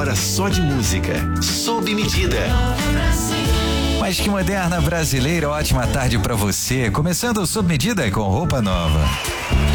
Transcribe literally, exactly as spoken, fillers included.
hora só de música. Sob medida. Mas que moderna brasileira, ótima tarde pra você. Começando Sob Medida com roupa nova.